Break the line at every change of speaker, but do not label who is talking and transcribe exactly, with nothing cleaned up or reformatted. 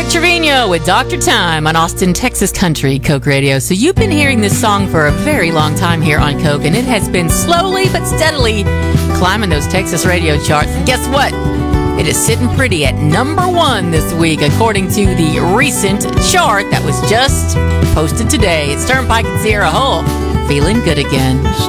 Rick Trevino with Doctor Time on Austin, Texas Country Coke Radio. So you've been hearing this song for a very long time here on Coke, and it has been slowly but steadily climbing those Texas radio charts. And guess what? It is sitting pretty at number one this week, according to the recent chart that was just posted today. It's Turnpike and Sierra Hull, feeling good again.